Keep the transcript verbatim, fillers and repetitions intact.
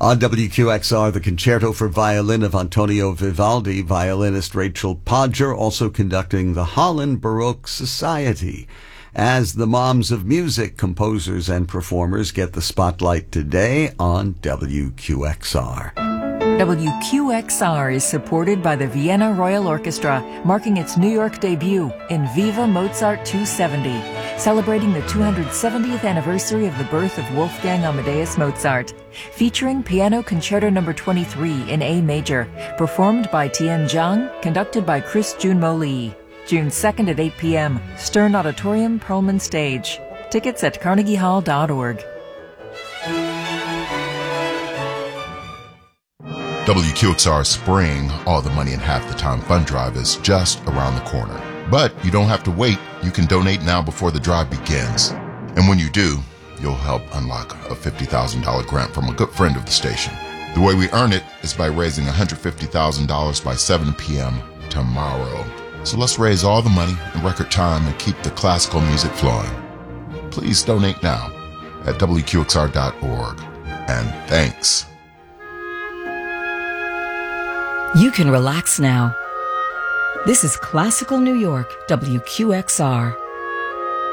On W Q X R, the Concerto for Violin of Antonio Vivaldi, violinist Rachel Podger, also conducting the Holland Baroque Society. As the moms of music, composers, and performers get the spotlight today on W Q X R. W Q X R is supported by the Vienna Royal Orchestra, marking its New York debut in Viva Mozart two seventy, celebrating the two hundred seventieth anniversary of the birth of Wolfgang Amadeus Mozart, featuring Piano Concerto number twenty-three in A major, performed by Tian Zhang, conducted by Chris Junmo Lee. June second at eight p.m., Stern Auditorium, Perlman Stage. Tickets at carnegie hall dot org. W Q X R Spring All the Money in Half the Time Fund Drive is just around the corner. But you don't have to wait. You can donate now before the drive begins. And when you do, you'll help unlock a fifty thousand dollars grant from a good friend of the station. The way we earn it is by raising one hundred fifty thousand dollars by seven p.m. tomorrow. So let's raise all the money in record time and keep the classical music flowing. Please donate now at W Q X R dot org. And thanks. You can relax now. This is Classical New York, W Q X R.